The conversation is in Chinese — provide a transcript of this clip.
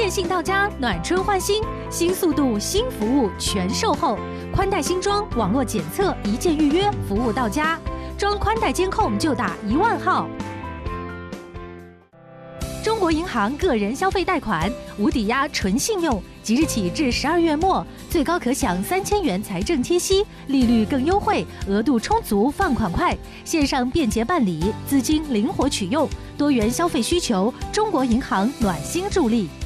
电信到家，暖春换新，新速度、新服务全售后，宽带新装，网络检测，一键预约，服务到家。装宽带监控就打10000号。中国银行个人消费贷款无抵押纯信用，即日起至12月末，最高可享3000元财政贴息，利率更优惠，额度充足，放款快，线上便捷办理，资金灵活取用，多元消费需求，中国银行暖心助力。